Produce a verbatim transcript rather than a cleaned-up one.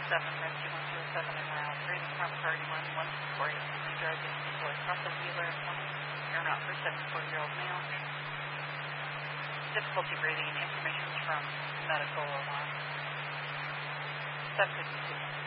seven, rescue one zero seven in route. Rating from priority one, one four eight. New driver deployed. Muscle healer, one aeronaut for seventy-four-year-old male. Difficulty breathing. Information from medical alarm. seven fifty-two.